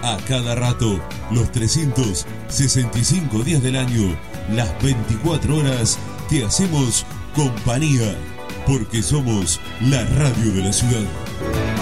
A cada rato, los 365 días del año, las 24 horas, te hacemos compañía, porque somos la radio de la ciudad.